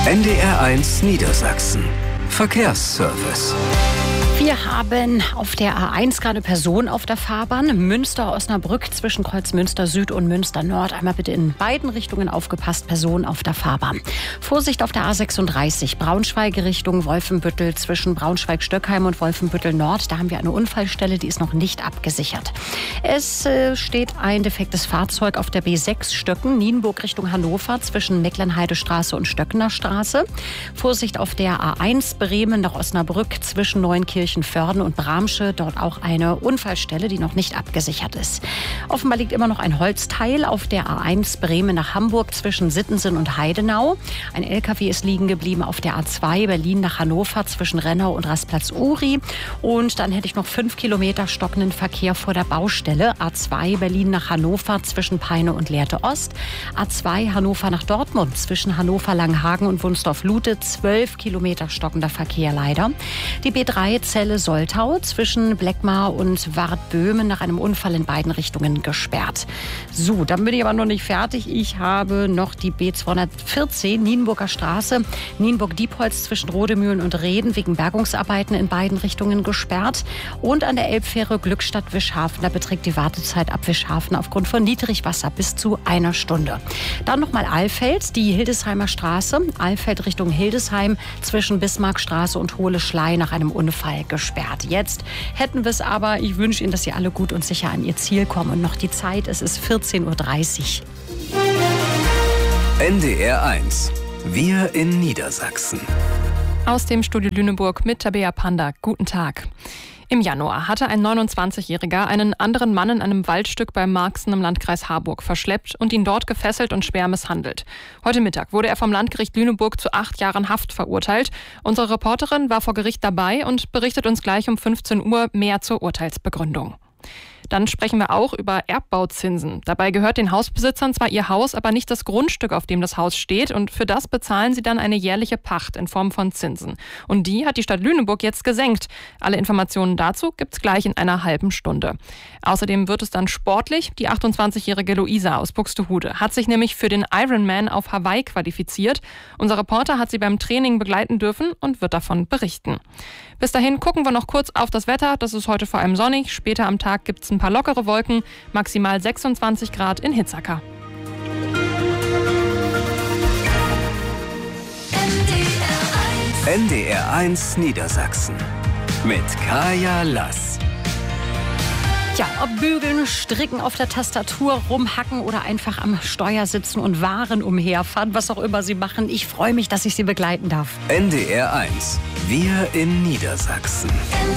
NDR1 Niedersachsen. Verkehrsservice. Wir haben auf der A1 gerade Personen auf der Fahrbahn. Münster-Osnabrück zwischen Kreuzmünster Süd und Münster Nord. Einmal bitte in beiden Richtungen aufgepasst, Personen auf der Fahrbahn. Vorsicht auf der A36, Braunschweig Richtung Wolfenbüttel zwischen Braunschweig-Stöckheim und Wolfenbüttel Nord. Da haben wir eine Unfallstelle, die ist noch nicht abgesichert. Es steht ein defektes Fahrzeug auf der B6 Stöcken, Nienburg Richtung Hannover zwischen Mecklenheidestraße und Stöckener Straße. Vorsicht auf der A1 Bremen nach Osnabrück zwischen Neunkirchen-Vörden und Bramsche. Dort auch eine Unfallstelle, die noch nicht abgesichert ist. Offenbar liegt immer noch ein Holzteil auf der A1 Bremen nach Hamburg zwischen Sittensen und Heidenau. Ein LKW ist liegen geblieben auf der A2 Berlin nach Hannover zwischen Rennau und Rastplatz-Uri. Und dann hätte ich noch 5 Kilometer stockenden Verkehr vor der Baustelle. A2 Berlin nach Hannover zwischen Peine und Lehrte Ost. A2 Hannover nach Dortmund zwischen Hannover-Langhagen und Wunsdorf-Lute. 12 Kilometer stockender Verkehr leider. Die B3 Celle-Soltau zwischen Bleckmar und Wartböhmen nach einem Unfall in beiden Richtungen gesperrt. So, dann bin ich aber noch nicht fertig. Ich habe noch die B214 Nienburger Straße, Nienburg-Diepholz zwischen Rodemühlen und Reden wegen Bergungsarbeiten in beiden Richtungen gesperrt. Und an der Elbfähre Glückstadt-Wischhafen, da beträgt die Wartezeit ab Wischhafen aufgrund von Niedrigwasser bis zu 1 Stunde. Dann nochmal Alfeld, die Hildesheimer Straße, Alfeld Richtung Hildesheim zwischen Bismarckstraße und Hohle Schlei nach einem Unfall gesperrt. Jetzt hätten wir es aber. Ich wünsche Ihnen, dass Sie alle gut und sicher an Ihr Ziel kommen. Und noch die Zeit, es ist 14:30 Uhr. NDR1. Wir in Niedersachsen. Aus dem Studio Lüneburg mit Tabea Panda. Guten Tag. Im Januar hatte ein 29-Jähriger einen anderen Mann in einem Waldstück bei Marxen im Landkreis Harburg verschleppt und ihn dort gefesselt und schwer misshandelt. Heute Mittag wurde er vom Landgericht Lüneburg zu 8 Jahren Haft verurteilt. Unsere Reporterin war vor Gericht dabei und berichtet uns gleich um 15 Uhr mehr zur Urteilsbegründung. Dann sprechen wir auch über Erbbauzinsen. Dabei gehört den Hausbesitzern zwar ihr Haus, aber nicht das Grundstück, auf dem das Haus steht. Und für das bezahlen sie dann eine jährliche Pacht in Form von Zinsen. Und die hat die Stadt Lüneburg jetzt gesenkt. Alle Informationen dazu gibt's gleich in einer halben Stunde. Außerdem wird es dann sportlich. Die 28-jährige Luisa aus Buxtehude hat sich nämlich für den Ironman auf Hawaii qualifiziert. Unser Reporter hat sie beim Training begleiten dürfen und wird davon berichten. Bis dahin gucken wir noch kurz auf das Wetter. Das ist heute vor allem sonnig. Später am Tag gibt es ein paar lockere Wolken. Maximal 26 Grad in Hitzacker. NDR1 Niedersachsen. Mit Kaya Lass. Ja, ob bügeln, stricken, auf der Tastatur rumhacken oder einfach am Steuer sitzen und Waren umherfahren, was auch immer Sie machen. Ich freue mich, dass ich Sie begleiten darf. NDR1. Wir in Niedersachsen.